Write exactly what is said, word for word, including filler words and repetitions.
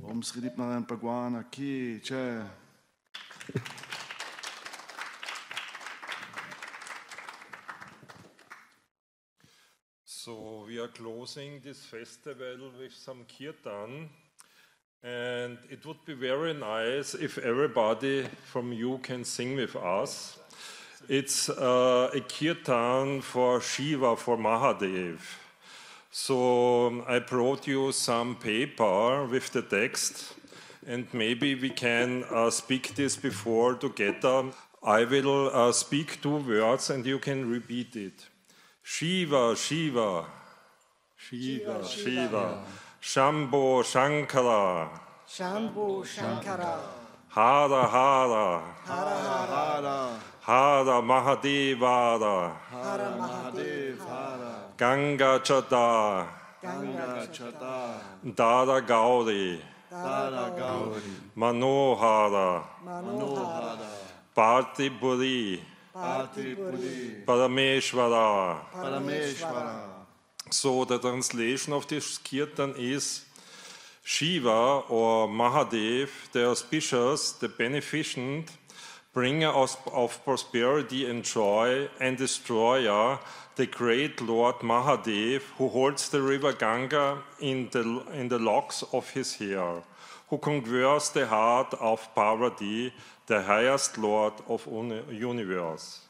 Om Sri Narayan Bhagwan Ki Jai. So we are closing this festival with some kirtan, and it would be very nice if everybody from you can sing with us. It's uh, a kirtan for Shiva, for Mahadev. So I brought you some paper with the text, and maybe we can uh, speak this before together. I will uh, speak two words and you can repeat it. Shiva, Shiva, Shiva, Shiva, Shiva. Shambho, Shankara, Shambho, Shankara, Hara, Hara, Hara, Hara, Hara Mahadevara, Hara Mahadevara, Ganga Chata, Ganga Chata, Dara Gauri, Dara Gauri, Manohara, Manohara, Partipuri, Partipuri, Parameshvara. Parameshvara. So the translation of this kirtan is Shiva or Mahadev, the auspicious, the beneficent, bringer of prosperity and joy, and destroyer, the great Lord Mahadev, who holds the river Ganga in the, in the locks of his hair, who conquers the heart of Parvati, the highest Lord of the universe.